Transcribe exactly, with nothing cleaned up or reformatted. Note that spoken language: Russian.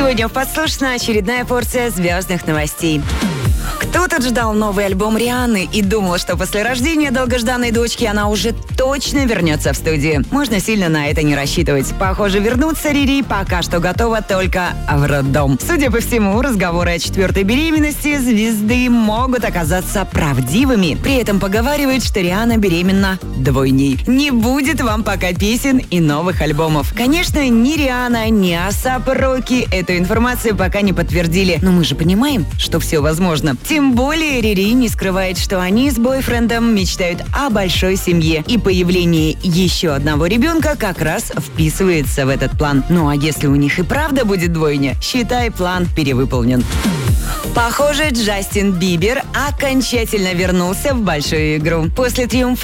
Сегодня в «Подслушно» очередная порция звездных новостей. Кто тут ждал новый альбом Рианны и думал, что после рождения долгожданной дочки она уже точно вернется в студию? Можно сильно на это не рассчитывать. Похоже, вернуться Рири пока что готова только в роддом. Судя по всему, разговоры о четвертой беременности звезды могут оказаться правдивыми. При этом поговаривают, что Рианна беременна двойней. Не будет вам пока песен и новых альбомов. Конечно, ни Рианна, ни Асап Роки эту информацию пока не подтвердили. Но мы же понимаем, что все возможно. Тем более Рири не скрывает, что они с бойфрендом мечтают о большой семье. И появление еще одного ребенка как раз вписывается в этот план. Ну а если у них и правда будет двойня, считай, план перевыполнен. Похоже, Джастин Бибер окончательно вернулся в большую игру. После триумфа